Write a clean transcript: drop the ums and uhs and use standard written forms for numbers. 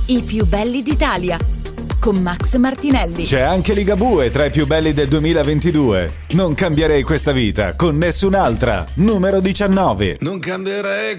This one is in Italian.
I più belli d'Italia con Max Martinelli. C'è anche Ligabue tra i più belli del 2022. Non cambierei questa vita con nessun'altra. Numero 19. Non cambierei